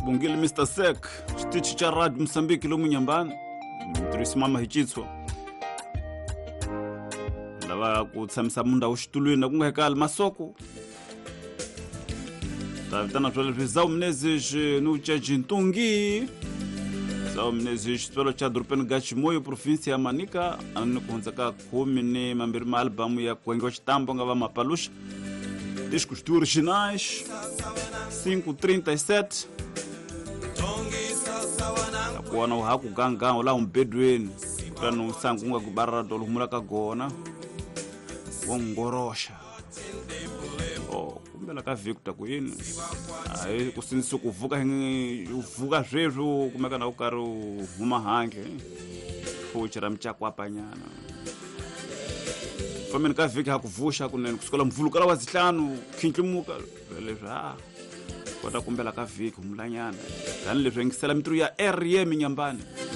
Bungile Mr. Sek, Stitch cha Radio Msambiki lumu nyambani. Turisimama hichitswa. Lava kutsamisa munda ushitulwe na kungahekala masoko. Tavitana tuwele zao mnezish nuchaji ntungi. Zao mnezish tuwele cha drupeni gachi moyo provinsi ya Manika. Anu kuhunzaka 10 mambirima albamu ya kuengewa chitambo ngava mapalusha. Discos de originais 5:37 kuona uhaku ganga ola bedweni kanu sangunga kubarra dolumula kagona wongorosha kumbela kaviku takuyini ai kusinisa kuvuka uvuka zvezvo kumeka na ukaro vuma hange fuchira mchako apanyana Fameni kaviki hakuvusha kunene kusikola mvulukala wazihlanu khinkimuka leswa kwata kumbela kaviki umlanyana dani leswo ngisela mitru ya RM nyambani